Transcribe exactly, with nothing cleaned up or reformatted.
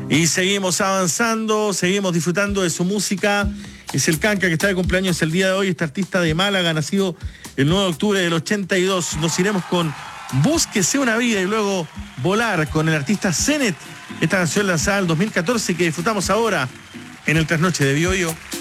Y seguimos avanzando, seguimos disfrutando de su música. Es el Canca que está de cumpleaños el día de hoy, este artista de Málaga, nacido el nueve de octubre del ochenta y dos. Nos iremos con Búsquese una vida y luego Volar con el artista Zenet. Esta canción lanzada en el dos mil catorce que disfrutamos ahora en el Trasnoche de Bio Bio.